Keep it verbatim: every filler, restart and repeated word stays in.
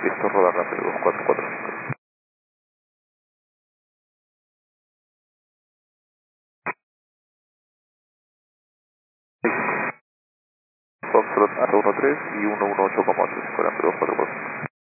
Listo, rodar rápido, dos cuatro cuatro cinco. Foxtrot uno tres y uno uno ocho coma ocho, dos cuatro cuatro.